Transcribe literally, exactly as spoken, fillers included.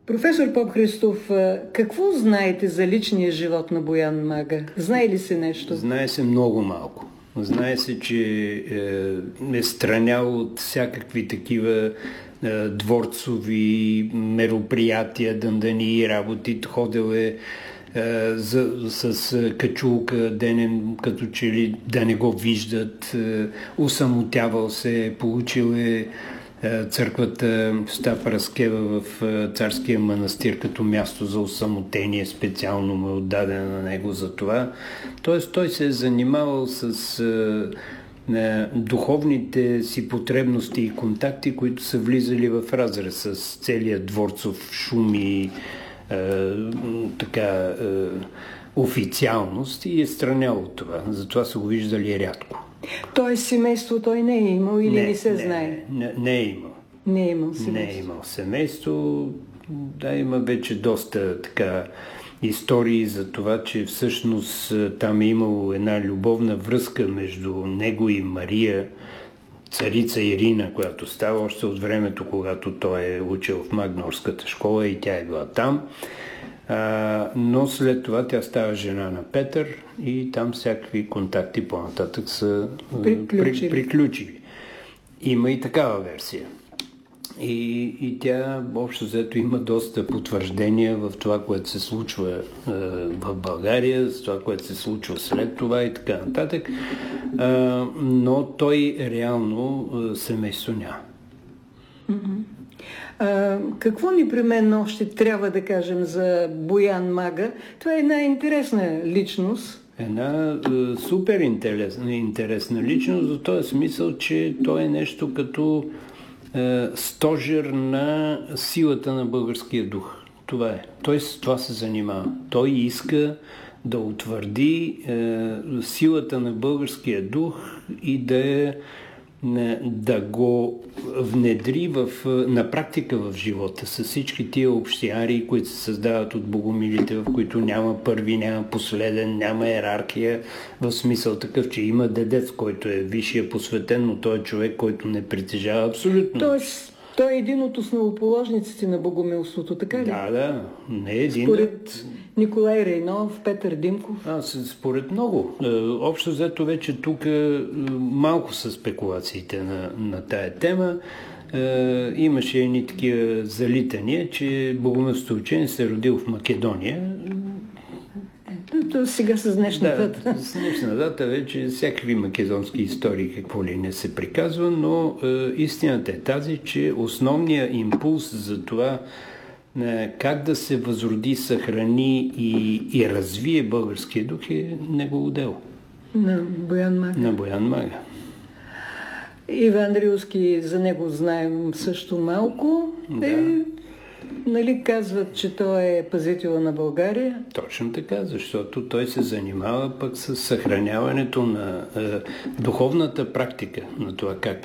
Професор Попхристов, какво знаете за личния живот на Боян Мага? Знае ли се нещо? Знае се много малко. Знае се, че е, е странял от всякакви такива е, дворцови мероприятия, дъндани работи. Ходил е е за, с качулка денем, като че ли да не го виждат. Е, усамотявал се, получил е църквата Стафа Раскева в царския манастир като място за осамотение, специално му е отдадена на него за това. Тоест той се е занимавал с е, духовните си потребности и контакти, които са влизали в разрез с целия дворцов шум и е, така е, официалност и е странял от това. Затова са го виждали рядко. Тоест семейство той не е имал или не, не се не, знае? Не, не е имал. Не е имал семейство. Не е имал семейство. Да, има вече доста така истории за това, че всъщност там е имало една любовна връзка между него и Мария, царица Ирина, която става още от времето, когато той е учил в Магнорската школа и тя е била там. А, но след това тя става жена на Петър и там всякакви контакти по-нататък са приключили. При, приключили. Има и такава версия. И, и тя общо взето има доста потвърждения в това, което се случва е, в България, с това, което се случва след това и така нататък. Е, но той реално е, семейство няма. Mm-hmm. А, какво непременно още трябва да кажем за Боян Мага? Това е една интересна личност. Една е, супер интересна, интересна личност, за този смисъл, че той е нещо като е, стожер на силата на българския дух. Това е. Той с това се занимава. Той иска да утвърди е, силата на българския дух и да да го внедри в, на практика в живота с всички тия общиари, които се създават от богомилите, в които няма първи, няма последен, няма иерархия, в смисъл такъв, че има дедец, който е висшия посветен, но той е човек, който не притежава абсолютно. Тоест, той е един от основоположниците на богомилството, така ли? Да, да. Не е един. Според Николай Рейнов, Петър Димков. А, според много. Общо взето вече тук малко са спекулациите на, на тая тема. Е, имаше едни такива залитания, че богомилството учение се е родил в Македония. То сега с днешна дата. Да, с днешна дата вече всякакви македонски истории, какво ли не се приказва, но е, истината е тази, че основният импулс за това е, как да се възроди, съхрани и, и развие българския дух е негово дело. На Боян Мага. На Боян Мага. Иван Рилски, за него знаем също малко. Да. Е, нали казват, че той е пазител на България? Точно така, защото той се занимава пък с съхраняването на е, духовната практика, на това как